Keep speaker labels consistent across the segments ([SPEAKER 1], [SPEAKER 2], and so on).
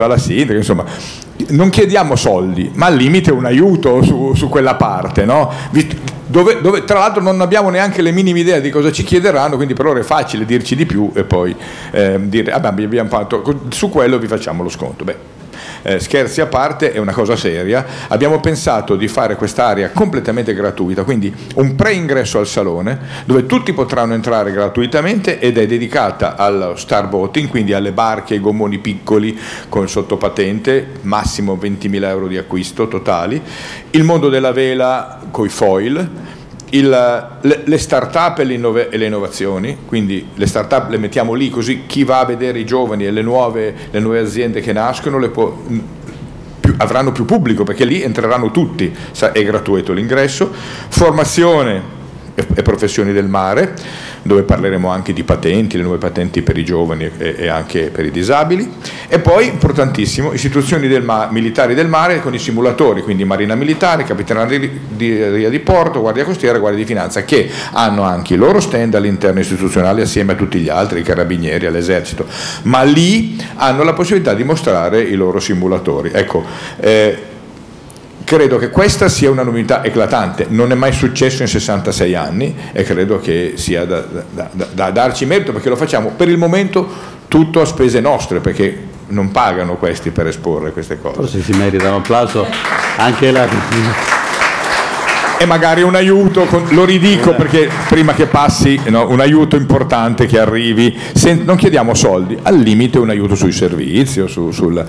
[SPEAKER 1] alla sindaca, insomma, non chiediamo soldi, ma al limite un aiuto su quella parte, no? Dove tra l'altro non abbiamo neanche le minime idee di cosa ci chiederanno, quindi per loro è facile dirci di più e poi dire abbiamo fatto, su quello vi facciamo lo sconto. Beh, scherzi a parte, è una cosa seria. Abbiamo pensato di fare quest'area completamente gratuita, quindi un pre-ingresso al salone dove tutti potranno entrare gratuitamente, ed è dedicata allo star boating, quindi alle barche e ai gommoni piccoli con sottopatente, massimo 20.000 euro di acquisto totali, il mondo della vela coi foil, le start-up e le innovazioni, quindi le start-up le mettiamo lì, così chi va a vedere i giovani e le nuove aziende che nascono avranno più pubblico, perché lì entreranno tutti, è gratuito l'ingresso. Formazione e professioni del mare, dove parleremo anche di patenti, le nuove patenti per i giovani e anche per i disabili. E poi, importantissimo, istituzioni militari del mare con i simulatori, quindi Marina Militare, Capitaneria di Porto, Guardia Costiera, Guardia di Finanza, che hanno anche i loro stand all'interno istituzionale assieme a tutti gli altri, i carabinieri, all'esercito, ma lì hanno la possibilità di mostrare i loro simulatori. Ecco, credo che questa sia una novità eclatante, non è mai successo in 66 anni e credo che sia da darci merito, perché lo facciamo per il momento tutto a spese nostre, perché non pagano questi per esporre queste cose.
[SPEAKER 2] Forse si merita un applauso anche la...
[SPEAKER 1] E magari un aiuto, lo ridico perché prima che passi, no, un aiuto importante che arrivi, non chiediamo soldi, al limite un aiuto sui servizi o sulla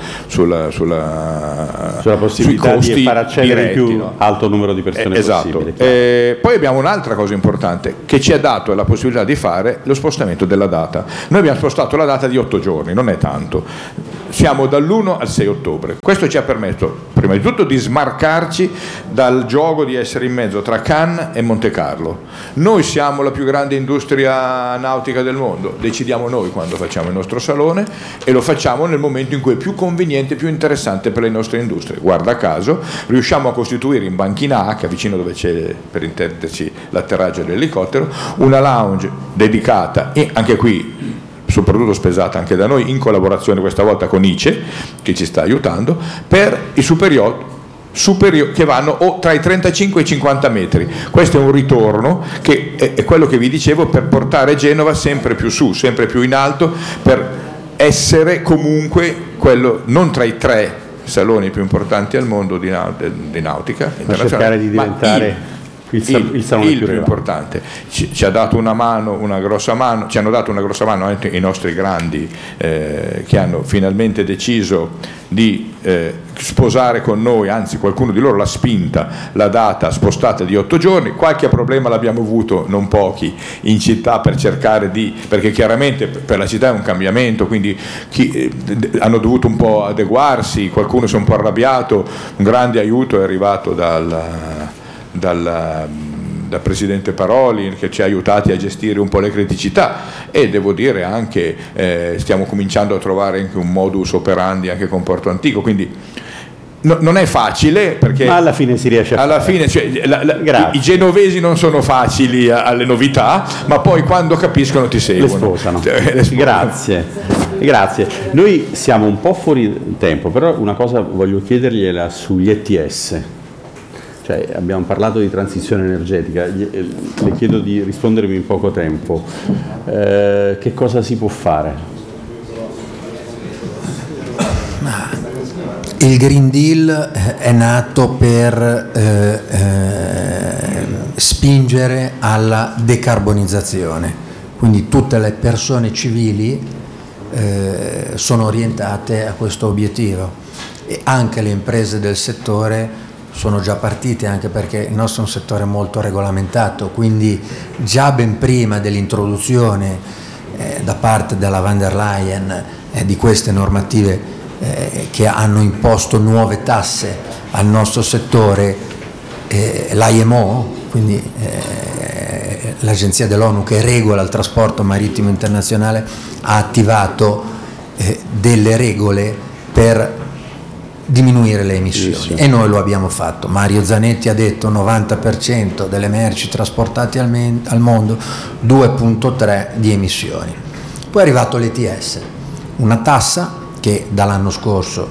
[SPEAKER 2] possibilità
[SPEAKER 1] sui costi
[SPEAKER 2] di far accedere
[SPEAKER 1] diretti,
[SPEAKER 2] più
[SPEAKER 1] no?
[SPEAKER 2] alto numero di persone
[SPEAKER 1] esatto.
[SPEAKER 2] possibile.
[SPEAKER 1] Poi abbiamo un'altra cosa importante che ci ha dato la possibilità di fare lo spostamento della data. Noi abbiamo spostato la data di 8 giorni, non è tanto, siamo dall'1 al 6 ottobre. Questo ci ha permesso prima di tutto di smarcarci dal gioco di essere in mezzo tra Cannes e Monte Carlo. Noi siamo la più grande industria nautica del mondo, decidiamo noi quando facciamo il nostro salone e lo facciamo nel momento in cui è più conveniente, più interessante per le nostre industrie. Guarda caso riusciamo a costituire in Banchina H, vicino dove c'è, per intenderci, l'atterraggio dell'elicottero, una lounge dedicata, e anche qui soprattutto spesata anche da noi, in collaborazione questa volta con ICE, che ci sta aiutando, per i superiori che vanno tra i 35 e i 50 metri. Questo è un ritorno che è quello che vi dicevo, per portare Genova sempre più su, sempre più in alto, per essere comunque quello non tra i 3 saloni più importanti al mondo di nautica internazionale,
[SPEAKER 2] per cercare di diventare il salone più
[SPEAKER 1] importante. Ci ha dato una mano, una grossa mano, ci hanno dato una grossa mano anche i nostri grandi che hanno finalmente deciso di sposare con noi, anzi qualcuno di loro l'ha spinta, la data spostata di 8 giorni. Qualche problema l'abbiamo avuto, non pochi, in città per cercare perché chiaramente per la città è un cambiamento, quindi hanno dovuto un po' adeguarsi, qualcuno si è un po' arrabbiato. Un grande aiuto è arrivato dal Presidente Paroli, che ci ha aiutati a gestire un po' le criticità, e devo dire anche stiamo cominciando a trovare anche un modus operandi anche con Porto Antico, quindi non è facile, perché
[SPEAKER 2] ma alla fine si riesce a fare.
[SPEAKER 1] Cioè, i genovesi non sono facili alle novità, ma poi quando capiscono ti seguono.
[SPEAKER 2] Le sposano. Grazie. Noi siamo un po' fuori tempo, però una cosa voglio chiedergliela sugli ETS. Cioè, abbiamo parlato di transizione energetica, le chiedo di rispondermi in poco tempo. Che cosa si può fare?
[SPEAKER 3] Il Green Deal è nato per spingere alla decarbonizzazione, quindi tutte le persone civili sono orientate a questo obiettivo, e anche le imprese del settore sono già partite, anche perché il nostro è un settore molto regolamentato, quindi già ben prima dell'introduzione da parte della van der Leyen di queste normative che hanno imposto nuove tasse al nostro settore, l'IMO, quindi l'agenzia dell'ONU che regola il trasporto marittimo internazionale, ha attivato delle regole per diminuire le emissioni, e noi lo abbiamo fatto. Mario Zanetti ha detto 90% delle merci trasportate al mondo, 2,3 di emissioni. Poi è arrivato l'ETS, una tassa che dall'anno scorso